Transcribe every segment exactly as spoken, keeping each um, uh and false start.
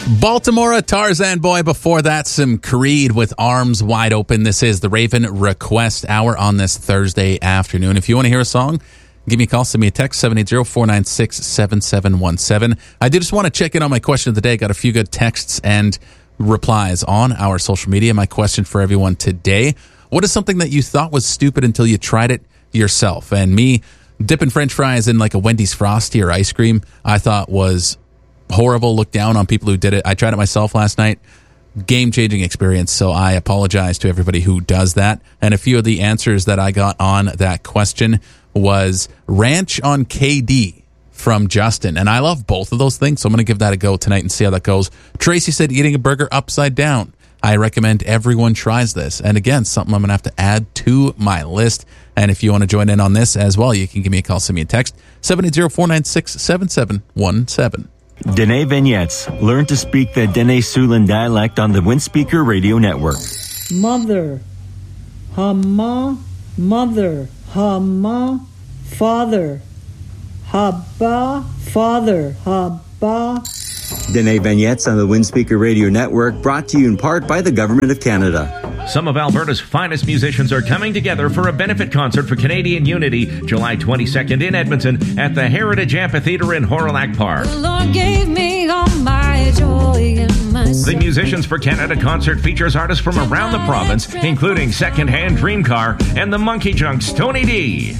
Baltimore, Tarzan Boy. Before that, some Creed with Arms Wide Open. This is the Raven Request Hour on this Thursday afternoon. If you want to hear a song, give me a call. Send me a text, seven eight zero, four nine six, seven seven one seven. I did just want to check in on my question of the day. Got a few good texts and replies on our social media. My question for everyone today: what is something that you thought was stupid until you tried it yourself? And me dipping French fries in like a Wendy's Frosty or ice cream, I thought was horrible. Look down on people who did it. I tried it myself last night. Game-changing experience, so I apologize to everybody who does that. And a few of the answers that I got on that question was ranch on K D from Justin. And I love both of those things, so I'm going to give that a go tonight and see how that goes. Tracy said eating a burger upside down. I recommend everyone tries this. And again, something I'm going to have to add to my list. And if you want to join in on this as well, you can give me a call, send me a text, seven eight zero, four nine six, seven seven one seven. Dene Vignettes. Learn to speak the Dene Siouxland dialect on the Windspeaker Radio Network. Mother. Hama. Mother. Hama. Father. Haba. Father. Haba. Dene Vignettes on the Windspeaker Radio Network, brought to you in part by the Government of Canada. Some of Alberta's finest musicians are coming together for a benefit concert for Canadian Unity, July twenty-second in Edmonton at the Heritage Amphitheatre in Horilac Park. The Lord gave me all my joy and my soul. The Musicians for Canada concert features artists from around the province, including Secondhand Dream Car and the Monkey Junk's Tony D.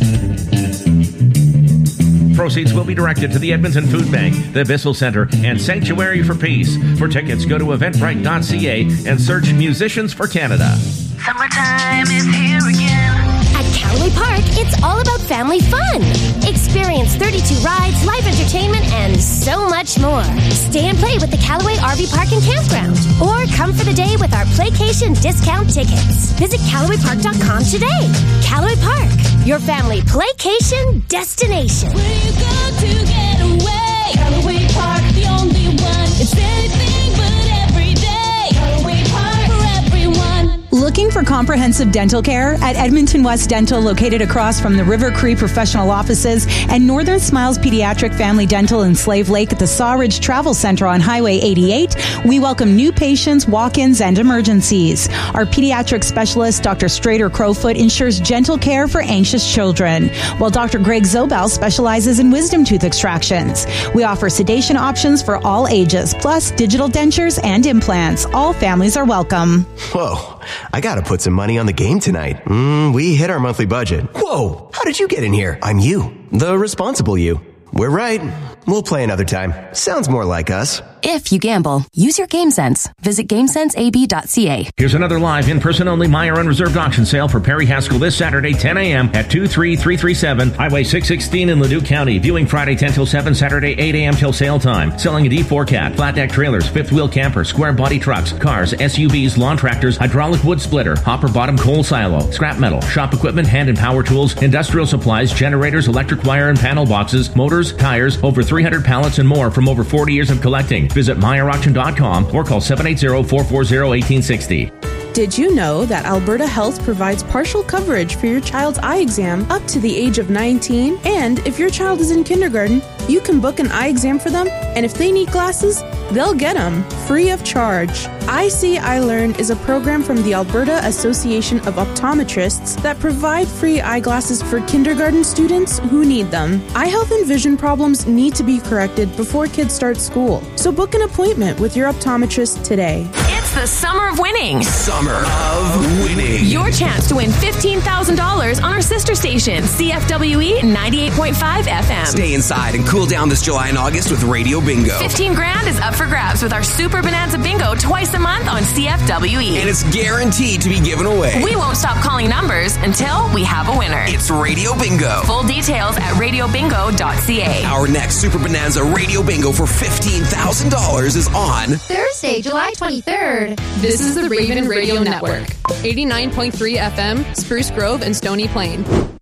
Proceeds will be directed to the Edmonton Food Bank, the Bissell Centre, and Sanctuary for Peace. For tickets, go to eventbrite dot c a and search Musicians for Canada. Summertime is here again. At Callaway Park, it's all about family fun. Experience thirty-two rides, live entertainment, and so much more. Stay and play with the Callaway R V Park and Campground. Or come for the day with our Playcation discount tickets. Visit Callaway Park dot com today. Callaway Park, your family Playcation destination. Where you go to get away? Callaway Park, the only one. It's anything but every day. Callaway Park for everyone. Looking for comprehensive dental care? At Edmonton West Dental, located across from the River Cree Professional Offices and Northern Smiles Pediatric Family Dental in Slave Lake at the Sawridge Travel Center on Highway eighty-eight, we welcome new patients, walk-ins, and emergencies. Our pediatric specialist, Doctor Strader Crowfoot, ensures gentle care for anxious children, while Doctor Greg Zobel specializes in wisdom tooth extractions. We offer sedation options for all ages, plus digital dentures and implants. All families are welcome. Whoa. I gotta put some money on the game tonight. Mm, we hit our monthly budget. Whoa, how did you get in here? I'm you, the responsible you. We're right. We'll play another time. Sounds more like us. If you gamble, use your game sense. Visit game sense a b dot c a. Here's another live in-person only Meyer Unreserved auction sale for Perry Haskell this Saturday, ten a.m. at two three three three seven Highway six sixteen in Leduc County. Viewing Friday ten till seven, Saturday eight a.m. till sale time. Selling a D four Cat, flat deck trailers, fifth wheel camper, square body trucks, cars, S U Vs, lawn tractors, hydraulic wood splitter, hopper bottom coal silo, scrap metal, shop equipment, hand and power tools, industrial supplies, generators, electric wire and panel boxes, motors, tires, over three hundred pallets and more from over forty years of collecting. Visit Meyer Auction dot com or call seven eight zero, four four zero, one eight six zero. Did you know that Alberta Health provides partial coverage for your child's eye exam up to the age of nineteen? And if your child is in kindergarten, you can book an eye exam for them, and if they need glasses, they'll get them free of charge. I See, I Learn is a program from the Alberta Association of Optometrists that provide free eyeglasses for kindergarten students who need them. Eye health and vision problems need to be corrected before kids start school. So book an appointment with your optometrist today. It's the summer of winning. Summer of winning. Your chance to win fifteen thousand dollars on our sister station, C F W E ninety-eight point five F M. Stay inside and cool down this July and August with Radio Bingo. fifteen grand is up for grabs with our Super Bonanza Bingo twice a month on C F W E. And it's guaranteed to be given away. We won't stop calling numbers until we have a winner. It's Radio Bingo. Full details at radio bingo dot c a. Our next Super Bonanza Radio Bingo for fifteen thousand dollars is on Thursday, July twenty-third. This is the Raven Radio Network. eighty-nine point three F M, Spruce Grove and Stony Plain.